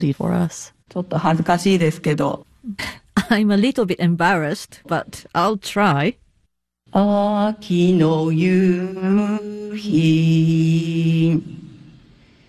for us. ちょっと恥ずかしいですけど。 I'm a little bit embarrassed, but I'll try. 秋の夕日